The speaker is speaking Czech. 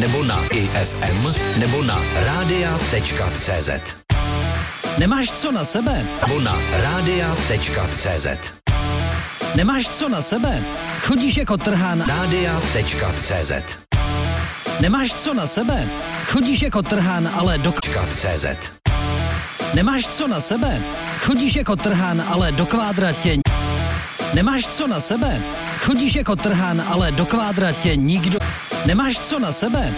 nebo na IFM, nebo na radia.cz. Nemáš co na sebe? Nebo na radia.cz. Nemáš co na sebe? Chodíš jako trhán. Radia.cz. Nemáš co na sebe? Chodíš jako trhán, ale do .cz. Nemáš co na sebe? Chodíš jako trhán, ale do kvádra tě. Nemáš co na sebe? Chodíš jako trhán, ale do kvádra tě nikdo. Nemáš co na sebe?